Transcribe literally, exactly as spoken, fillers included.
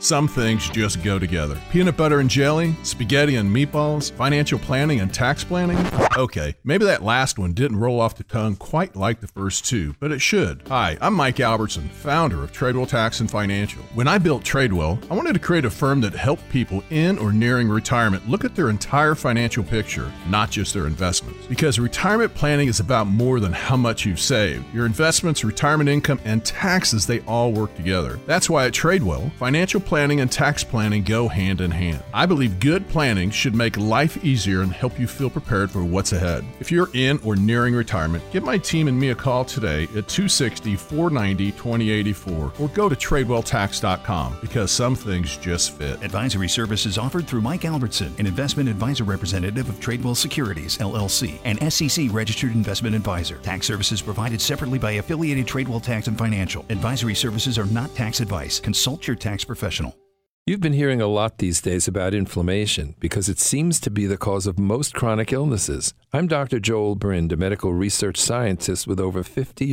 Some things just go together. Peanut butter and jelly, spaghetti and meatballs, financial planning and tax planning. Okay, maybe that last one didn't roll off the tongue quite like the first two, but it should. Hi, I'm Mike Albertson, founder of Tradewell Tax and Financial. When I built Tradewell, I wanted to create a firm that helped people in or nearing retirement look at their entire financial picture, not just their investments. Because retirement planning is about more than how much you've saved. Your investments, retirement income, and taxes, they all work together. That's why at Tradewell, financial planning and tax planning go hand in hand. I believe good planning should make life easier and help you feel prepared for what's ahead. If you're in or nearing retirement, give my team and me a call today at two six zero, four nine zero, two zero eight four or go to tradewell tax dot com because some things just fit. Advisory services offered through Mike Albertson, an investment advisor representative of Tradewell Securities, L L C, an S E C registered investment advisor. Tax services provided separately by affiliated Tradewell Tax and Financial. Advisory services are not tax advice. Consult your tax professional. You've been hearing a lot these days about inflammation because it seems to be the cause of most chronic illnesses. I'm Doctor Joel Brind, a medical research scientist with over fifty